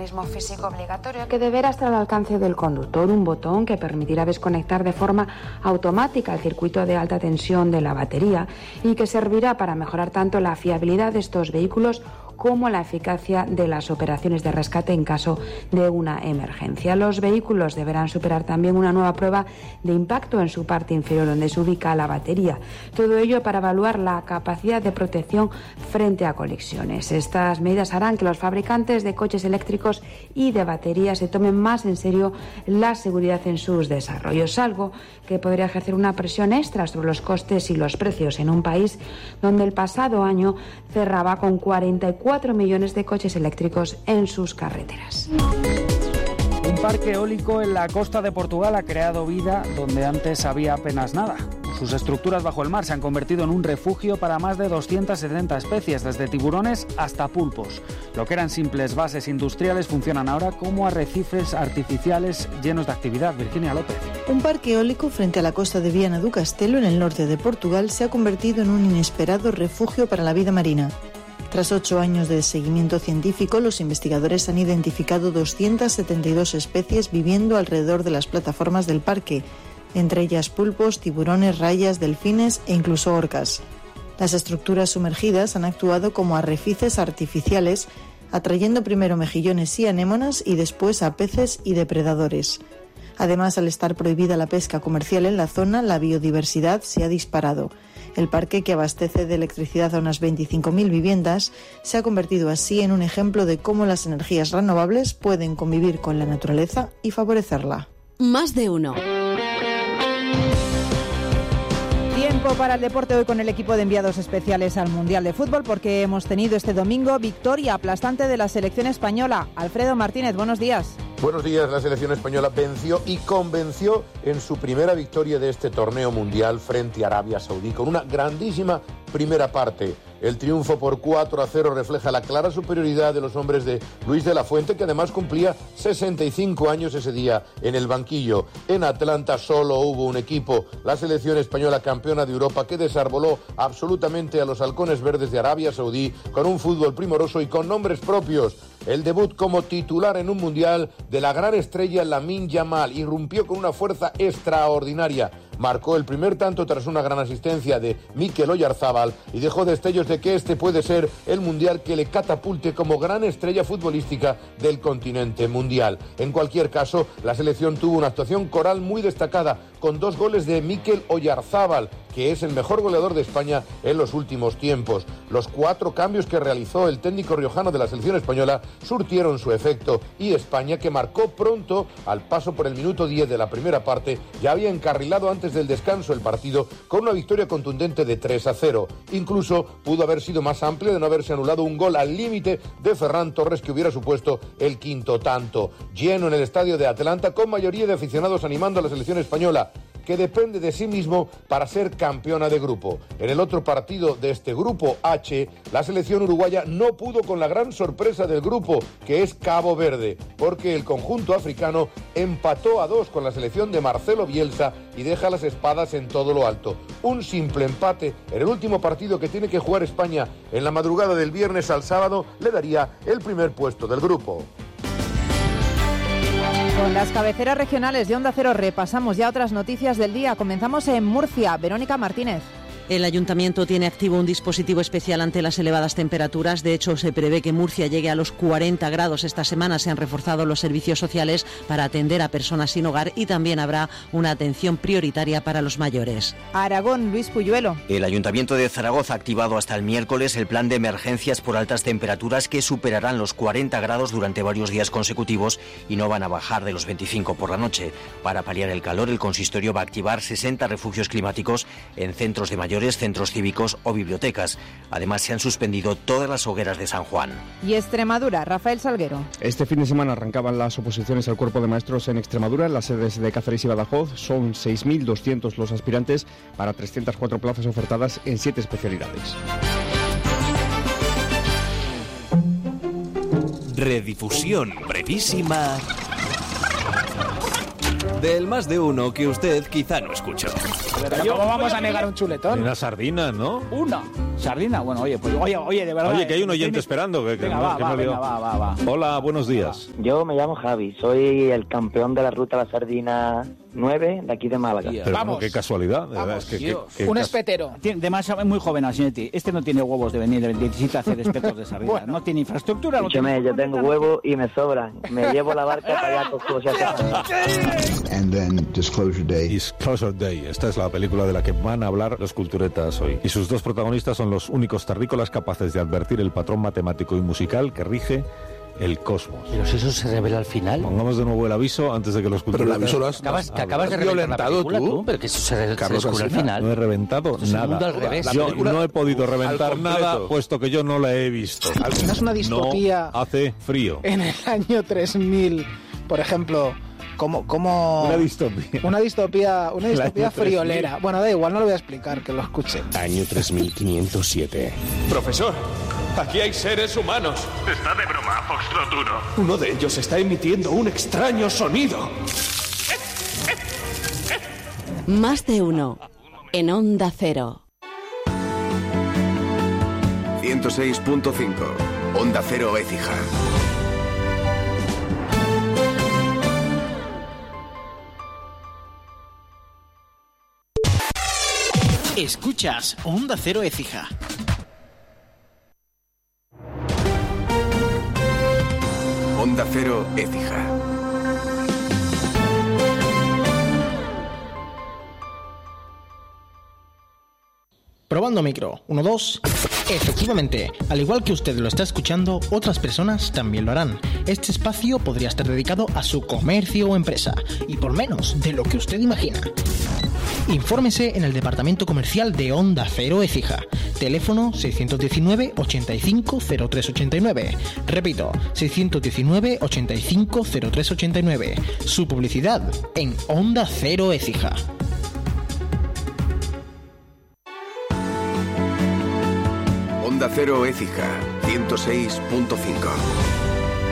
mecanismo físico obligatorio que deberá estar al alcance del conductor, un botón que permitirá desconectar de forma automática el circuito de alta tensión de la batería y que servirá para mejorar tanto la fiabilidad de estos vehículos como la eficacia de las operaciones de rescate en caso de una emergencia. Los vehículos deberán superar también una nueva prueba de impacto en su parte inferior, donde se ubica la batería. Todo ello para evaluar la capacidad de protección frente a colisiones. Estas medidas harán que los fabricantes de coches eléctricos y de baterías se tomen más en serio la seguridad en sus desarrollos, algo que podría ejercer una presión extra sobre los costes y los precios en un país donde el pasado año cerraba con 44 millones de coches eléctricos en sus carreteras. Un parque eólico en la costa de Portugal ha creado vida donde antes había apenas nada. Sus estructuras bajo el mar se han convertido en un refugio para más de 270 especies, desde tiburones hasta pulpos. Lo que eran simples bases industriales funcionan ahora como arrecifes artificiales llenos de actividad. Virginia López. Un parque eólico frente a la costa de Viana do Castelo, en el norte de Portugal, se ha convertido en un inesperado refugio para la vida marina. Tras 8 años de seguimiento científico, los investigadores han identificado 272 especies viviendo alrededor de las plataformas del parque, entre ellas pulpos, tiburones, rayas, delfines e incluso orcas. Las estructuras sumergidas han actuado como arrecifes artificiales, atrayendo primero mejillones y anémonas y después a peces y depredadores. Además, al estar prohibida la pesca comercial en la zona, la biodiversidad se ha disparado. El parque, que abastece de electricidad a unas 25.000 viviendas, se ha convertido así en un ejemplo de cómo las energías renovables pueden convivir con la naturaleza y favorecerla. Más de uno. Tiempo para el deporte hoy con el equipo de enviados especiales al Mundial de Fútbol, porque hemos tenido este domingo victoria aplastante de la selección española. Alfredo Martínez, buenos días. Buenos días. La selección española venció y convenció en su primera victoria de este torneo mundial frente a Arabia Saudí, con una grandísima primera parte. El triunfo por 4-0 refleja la clara superioridad de los hombres de Luis de la Fuente, que además cumplía 65 años ese día en el banquillo. En Atlanta solo hubo un equipo, la selección española campeona de Europa, que desarboló absolutamente a los halcones verdes de Arabia Saudí con un fútbol primoroso y con nombres propios. El debut como titular en un mundial de la gran estrella Lamine Yamal irrumpió con una fuerza extraordinaria. Marcó el primer tanto tras una gran asistencia de Mikel Oyarzabal y dejó destellos de que este puede ser el mundial que le catapulte como gran estrella futbolística del continente mundial. En cualquier caso, la selección tuvo una actuación coral muy destacada, con 2 goles de Mikel Oyarzabal, que es el mejor goleador de España en los últimos tiempos. Los 4 cambios que realizó el técnico riojano de la selección española surtieron su efecto, y España, que marcó pronto al paso por el minuto 10 de la primera parte, ya había encarrilado antes del descanso el partido con una victoria contundente de 3-0. Incluso pudo haber sido más amplia de no haberse anulado un gol al límite de Ferran Torres, que hubiera supuesto el quinto tanto. Lleno en el estadio de Atlanta, con mayoría de aficionados animando a la selección española, que depende de sí mismo para ser campeona de grupo. En el otro partido de este grupo H, la selección uruguaya no pudo con la gran sorpresa del grupo, que es Cabo Verde, porque el conjunto africano empató a 2 con la selección de Marcelo Bielsa y deja las espadas en todo lo alto. Un simple empate en el último partido que tiene que jugar España en la madrugada del viernes al sábado le daría el primer puesto del grupo. Con las cabeceras regionales de Onda Cero repasamos ya otras noticias del día. Comenzamos en Murcia. Verónica Martínez. El Ayuntamiento tiene activo un dispositivo especial ante las elevadas temperaturas. De hecho, se prevé que Murcia llegue a los 40 grados. Esta semana se han reforzado los servicios sociales para atender a personas sin hogar y también habrá una atención prioritaria para los mayores. Aragón, Luis Puyuelo. El Ayuntamiento de Zaragoza ha activado hasta el miércoles el plan de emergencias por altas temperaturas que superarán los 40 grados durante varios días consecutivos y no van a bajar de los 25 por la noche. Para paliar el calor, el consistorio va a activar 60 refugios climáticos en centros de mayores, centros cívicos o bibliotecas. Además, se han suspendido todas las hogueras de San Juan. Y Extremadura, Rafael Salguero. Este fin de semana arrancaban las oposiciones al cuerpo de maestros en Extremadura, en las sedes de Cáceres y Badajoz. Son 6.200 los aspirantes para 304 plazas ofertadas en 7 especialidades. Redifusión brevísima del Más de Uno que usted quizá no escuchó. Pero ¿cómo vamos a negar un chuletón? Una sardina, ¿no? Una. Sardina, bueno, oye, pues oye, de verdad. Oye, que hay un oyente esperando. Va. Hola, buenos días. Yo me llamo Javi, soy el campeón de la ruta a la Sardina 9 de aquí de Málaga. Pero vamos. Qué casualidad, de verdad. Es que un espetero. Demasiado muy joven, Asinetti. Este no tiene huevos de venir el 17 a hacer espetos de sardina. Bueno. No tiene infraestructura. Escúchame, yo tengo huevos y me sobran. Me llevo la barca para allá con cosas. And then Disclosure Day. Disclosure Day. Esta es la película de la que van a hablar los culturetas hoy. Y sus dos protagonistas son los únicos terrícolas capaces de advertir el patrón matemático y musical que rige el cosmos. ¿Pero si eso se revela al final? Pongamos de nuevo el aviso antes de que los culturetas... Pero el aviso lo has... Acabas de reventar la película, tú. Pero que eso se descubre al final. No he reventado nada. Al revés. Yo no he podido reventar nada, puesto que yo no la he visto. Al final es una distopía... No hace frío. En el año 3000, por ejemplo... Como una distopía. Una distopía friolera. Bueno, da igual, no lo voy a explicar, que lo escuche. Año 3507. Profesor, aquí hay seres humanos. Está de broma, Foxtrot 1. Uno de ellos está emitiendo un extraño sonido. Más de uno. En Onda Cero. 106.5. Onda Cero Écija. Escuchas Onda Cero Écija. Onda Cero Écija. Probando micro. 1, 2. Efectivamente, al igual que usted lo está escuchando, otras personas también lo harán. Este espacio podría estar dedicado a su comercio o empresa, y por menos de lo que usted imagina. Infórmese en el departamento comercial de Onda Cero Écija. Teléfono 619 85 0389. Repito, 619 85 0389. Su publicidad en Onda Cero Écija. Onda Cero Écija, 106.5.